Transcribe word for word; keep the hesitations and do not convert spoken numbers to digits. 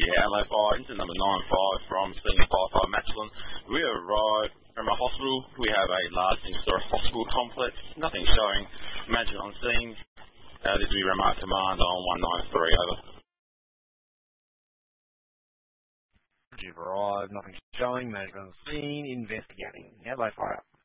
Yeah, Adelaide Fire, incident number nine five from Senior Firefighter Matchlin. We arrived from a hospital. We have a large single-story hospital complex. Nothing showing. Management on scene. Uh, this will be remote command on one nine three, over. You've arrived, nothing showing. Management on scene, investigating. Adelaide Fire.